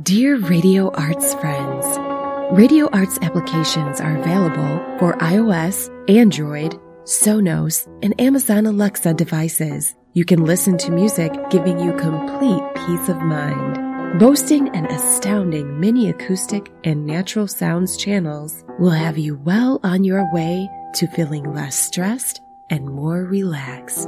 Dear Radio Arts friends, Radio Arts applications are available for iOS, Android, Sonos, and Amazon Alexa devices. You can listen to music giving you complete peace of mind. Boasting an astounding mini acoustic and natural sounds channels will have you well on your way to feeling less stressed and more relaxed.